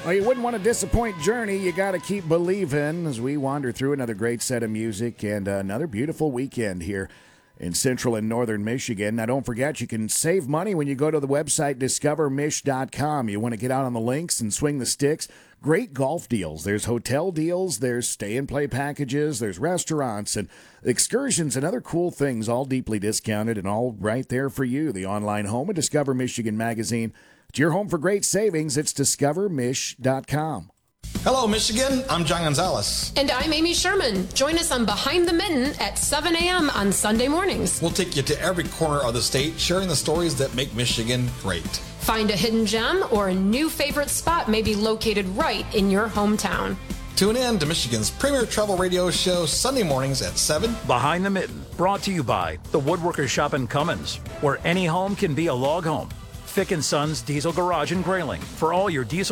Well, you wouldn't want to disappoint Journey. You got to keep believing as we wander through another great set of music and another beautiful weekend here in central and northern Michigan. Now, don't forget, you can save money when you go to the website discovermich.com. You want to get out on the links and swing the sticks. Great golf deals. There's hotel deals. There's stay-and-play packages. There's restaurants and excursions and other cool things, all deeply discounted and all right there for you. The online home of Discover Michigan Magazine. It's your home for great savings. It's discovermich.com. Hello, Michigan. I'm John Gonzalez. And I'm Amy Sherman. Join us on Behind the Mitten at 7 a.m. on Sunday mornings. We'll take you to every corner of the state, sharing the stories that make Michigan great. Find a hidden gem or a new favorite spot may be located right in your hometown. Tune in to Michigan's premier travel radio show Sunday mornings at 7. Behind the Mitten, brought to you by the Woodworkers Shop in Cummins, where any home can be a log home. Fick & Sons Diesel Garage in Grayling for all your diesel